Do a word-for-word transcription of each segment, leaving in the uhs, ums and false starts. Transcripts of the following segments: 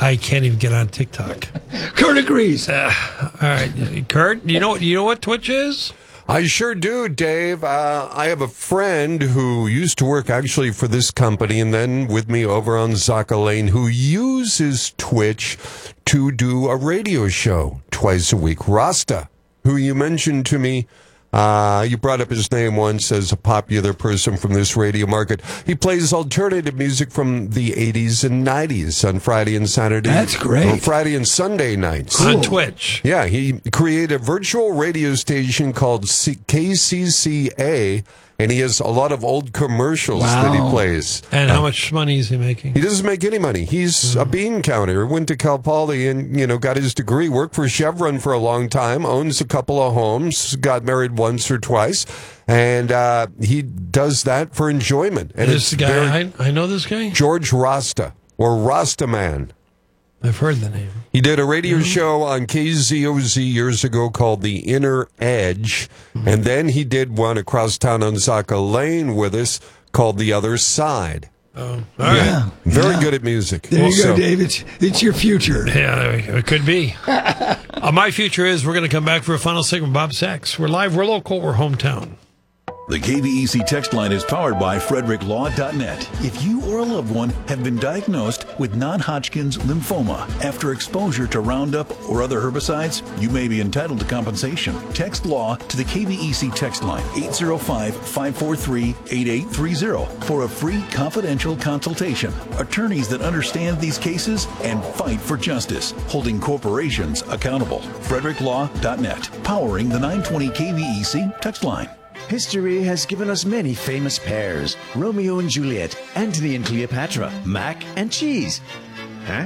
I can't even get on TikTok. Kurt agrees. Uh, all right, Kurt, you know, you know what Twitch is? I sure do, Dave. Uh, I have a friend who used to work actually for this company and then with me over on Zaka Lane who uses Twitch to do a radio show twice a week. Rasta, who you mentioned to me, uh, you brought up his name once as a popular person from this radio market. He plays alternative music from the eighties and nineties on Friday and Saturday. That's great. Or Friday and Sunday nights. Cool. On Twitch. Yeah, he created a virtual radio station called C- K C C A, and he has a lot of old commercials wow. that he plays. And how much money is he making? He doesn't make any money. He's mm. a bean counter. Went to Cal Poly and, you know, got his degree, worked for Chevron for a long time, owns a couple of homes, got married once or twice, and uh, he does that for enjoyment. And this it's guy, very, I, I know this guy? George Rasta, or Rasta Man. I've heard the name. He did a radio mm-hmm. show on K Z O Z years ago called The Inner Edge, mm-hmm. and then he did one across town on Zaka Lane with us called The Other Side. Oh, all right. Yeah. Very yeah. good at music. There you also. go, Dave. It's, it's your future. Yeah, there we go. It could be. uh, my future is we're going to come back for a final segment. Bob Sachs. We're live, we're local, we're hometown. The K V E C text line is powered by Frederick Law dot net. If you or a loved one have been diagnosed with non-Hodgkin's lymphoma after exposure to Roundup or other herbicides, you may be entitled to compensation. Text LAW to the K V E C text line eight zero five, five four three, eight eight three zero for a free confidential consultation. Attorneys that understand these cases and fight for justice, holding corporations accountable. Frederick Law dot net, powering the nine twenty K V E C text line. History has given us many famous pairs. Romeo and Juliet, Antony and Cleopatra, mac and cheese. Huh?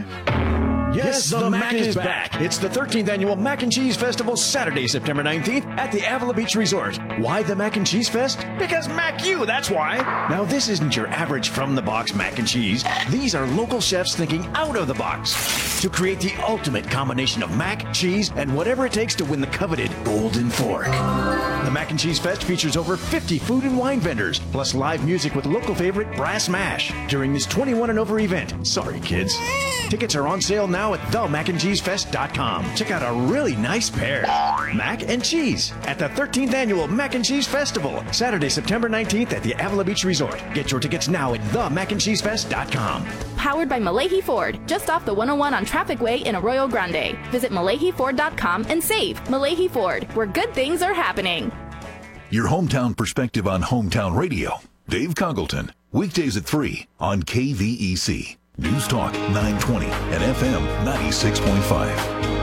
Yes, the, the Mac, Mac is back. back. It's the thirteenth Annual Mac and Cheese Festival, Saturday, September nineteenth at the Avila Beach Resort. Why the Mac and Cheese Fest? Because Mac you, that's why. Now, this isn't your average from-the-box mac and cheese. These are local chefs thinking out of the box to create the ultimate combination of mac, cheese, and whatever it takes to win the coveted Golden Fork. The Mac and Cheese Fest features over fifty food and wine vendors, plus live music with local favorite Brass Mash during this twenty-one and over event. Sorry, kids. Tickets are on sale now at the mac and cheese fest dot com. Check out a really nice pair. Mac and cheese at the thirteenth Annual Mac and Cheese Festival, Saturday, September nineteenth at the Avila Beach Resort. Get your tickets now at the mac and cheese fest dot com. Powered by Malahi Ford, just off the one oh one on Traffic Way in Arroyo Grande. Visit malahi ford dot com and save. Malahi Ford, where good things are happening. Your hometown perspective on hometown radio. Dave Congleton, weekdays at three on K V E C. News Talk nine twenty and F M ninety-six point five.